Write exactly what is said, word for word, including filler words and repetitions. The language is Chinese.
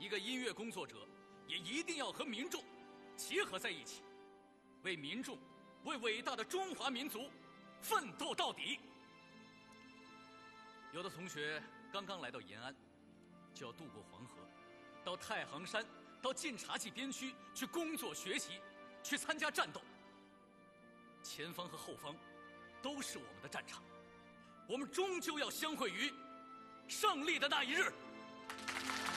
一个音乐工作者也一定要和民众结合在一起，为民众，为伟大的中华民族奋斗到底。有的同学刚刚来到延安，就要渡过黄河，到太行山，到晋察冀边区去工作学习，去参加战斗。前方和后方都是我们的战场，我们终究要相会于胜利的那一日。